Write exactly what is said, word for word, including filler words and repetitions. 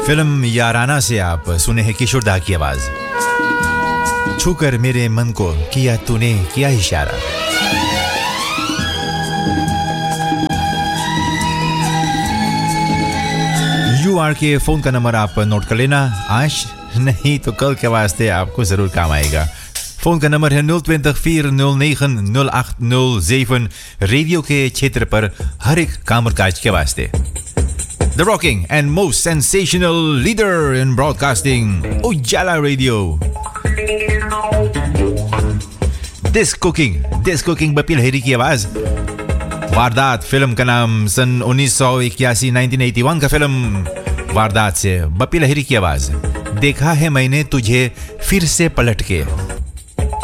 Film याराना से आप सुने हैं किशोर दा की आवाज। छूकर मेरे मन को किया तूने किया इशारा। यू आर के फोन का नंबर आप नोट कर लेना, आज नहीं तो कल के वास्ते आपको जरूर काम आएगा। फोन का नंबर है nul twintig vier nul negen nul acht nul zeven, radio के क्षेत्र पर हर एक काम और काज के वास्ते। The rocking and most sensational leader in broadcasting, Ujala Radio. This cooking, this cooking बपील हेरी की आवाज। वारदात फिल्म का नाम सन उन्नीस सौ इक्यासी नाइनटीन एटी वन का फिल्म वारदात से बपील हेरी की आवाज। देखा है मैंने तुझे फिर से पलट के।